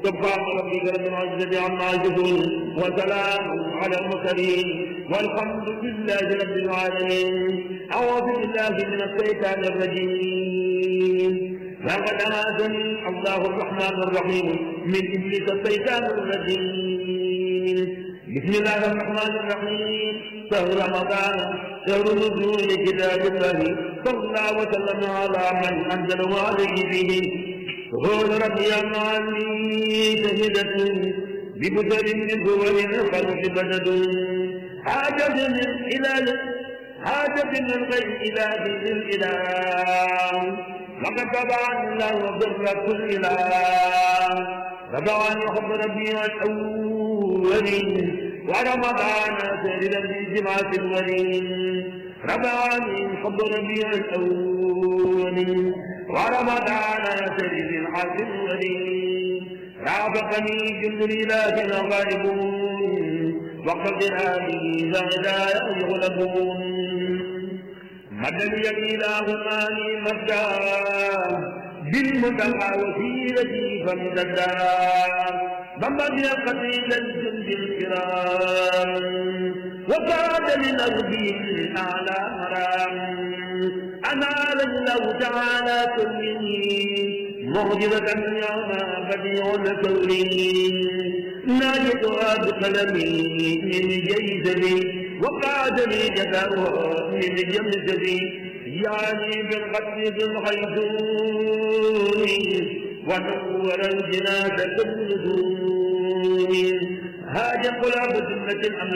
سبحان ربك رب العزة عما يصفون وسلام على المرسلين والحمد لله رب العالمين. أعوذ بالله من الشيطان الرجيم. لقد آتاني الله الرحمن الرحيم من إبليس الشيطان الرجيم. بسم الله الرحمن الرحيم. شهر رمضان شهر نزول كتاب الله صلى الله وسلم على من أنزله عليه فيه. قول ربي عني شهدت ببدر من صور الخلق بدد حاجة من إله حاجة من غير إله الإله وقد طبعني الله ضر كل إله. ربعني حب ربي الأولين ورمضان سيدا بجماعة الولين. ربعني حب ربي الأولين ورمضان سيد الحاج الولين. رافقني جند الإله الغالبون وقد هذه لا يغلبون. مدني الإله مالي مدى بالمدى وسيلتي فامتدى. بمبني قتيل الجند الكرام وقاد لنربي الأعلى مرام. أنال الله تعالى كلني معجزة يوم بديع ثوري. ناجتها بقلمي من جيزني وقاد لي جزاؤه من جمزتي. يعني بالقتل بالخيزون ونور الجنازة بالنزول. هاج قلاب سنة